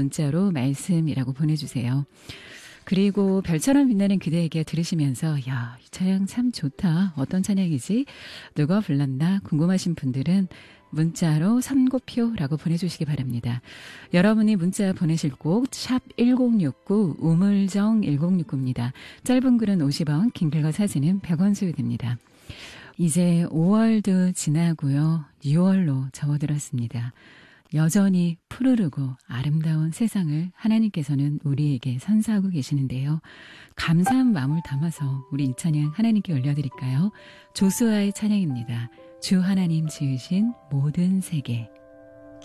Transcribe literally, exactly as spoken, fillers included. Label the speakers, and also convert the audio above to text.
Speaker 1: 문자로 말씀이라고 보내주세요. 그리고 별처럼 빛나는 그대에게 들으시면서 야, 이 찬양 참 좋다. 어떤 찬양이지? 누가 불렀나? 궁금하신 분들은 문자로 선고표라고 보내주시기 바랍니다. 여러분이 문자 보내실 곳 샵 일공육구 우물정 일공육구입니다. 짧은 글은 오십 원, 긴 글과 사진은 백 원 소요됩니다. 이제 오월도 지나고요. 유월로 접어들었습니다. 여전히 푸르르고 아름다운 세상을 하나님께서는 우리에게 선사하고 계시는데요. 감사한 마음을 담아서 우리 이 찬양 하나님께 올려드릴까요? 조수아의 찬양입니다. 주 하나님 지으신 모든 세계.